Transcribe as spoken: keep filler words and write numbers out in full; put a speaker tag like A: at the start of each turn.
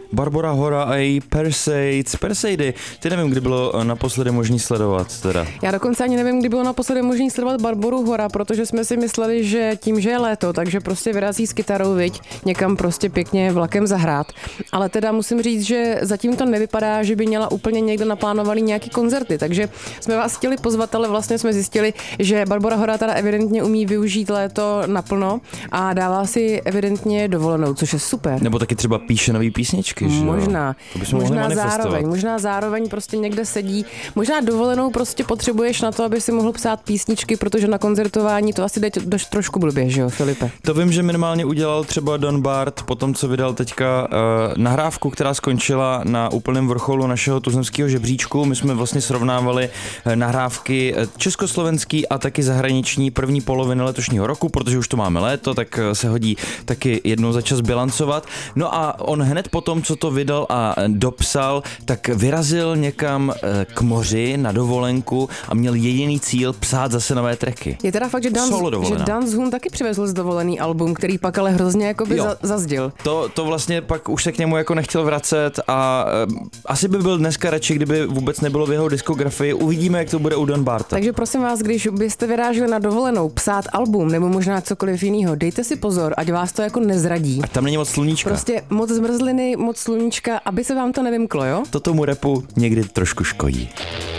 A: Barbora Hora a její Perseids, Perseidy. Ty nevím, kdy bylo naposledy možný sledovat teda.
B: Já dokonce ani nevím, kdy bylo naposledy možný sledovat Barboru Hora, protože jsme si mysleli, že tím, že je léto, takže prostě vyrazí s kytarou, viď, někam prostě pěkně vlakem zahrát. Ale teda musím říct, že zatím to nevypadá, že by měla úplně někdo naplánovaný nějaký koncerty, takže jsme vás chtěli pozvat, ale vlastně jsme zjistili, že Barbora Hora teda evidentně umí využít léto naplno a dává si evidentně dovolenou, což je super.
A: Nebo taky třeba píše nový písničky, že jo?
B: Možná, možná zároveň, možná zároveň prostě někde sedí. Možná dovolenou prostě potřebuješ na to, aby si mohl psát písničky, protože na koncertování to asi jde dost trošku blbě, že jo, Filipe?
A: To vím, že minimálně udělal třeba Don Bart po tom, co vydal teďka uh, nahrávku, která skončila na úplném vrcholu našeho tuzemského žebříčku. My jsme vlastně srovnávali uh, nahrávky československý a taky zahraniční první poloviny letošního roku, protože už to máme léto, tak uh, se hodí taky jednou za čas bilancovat. No a on hned po tom, co to vydal a dopsal, tak vyrazil někam k moři na dovolenku a měl jediný cíl psát zase nové tracky.
B: Je teda fakt, že Dan, že Dan Zhun taky přivezl z dovolený album, který pak ale hrozně jakoby za, zazdil.
A: To, to vlastně pak už se k němu jako nechtěl vracet a uh, asi by byl dneska radši, kdyby vůbec nebylo v jeho diskografii. Uvidíme, jak to bude u Don Barta.
B: Takže prosím vás, když byste vyráželi na dovolenou psát album nebo možná cokoliv jiného, dejte si pozor, ať vás to jako nezradí.
A: A tam není moc sluníčka.
B: Prostě moc zmrzliny, moc sluníčka, aby se vám to nevymklo, jo?
A: To tomu rapu někdy trošku škodí.